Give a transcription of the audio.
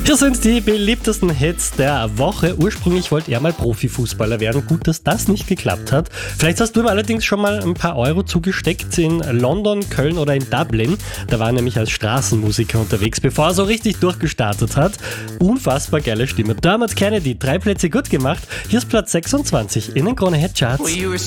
Hier sind die beliebtesten Hits der Woche. Ursprünglich wollte er mal Profifußballer werden. Gut, dass das nicht geklappt hat. Vielleicht hast du ihm allerdings schon mal ein paar Euro zugesteckt in London, Köln oder in Dublin. Da war er nämlich als Straßenmusiker unterwegs, bevor er so richtig durchgestartet hat. Unfassbar geile Stimme. Dermot Kennedy, 3 Plätze gut gemacht. Hier ist Platz 26 in den Krone Hit Charts.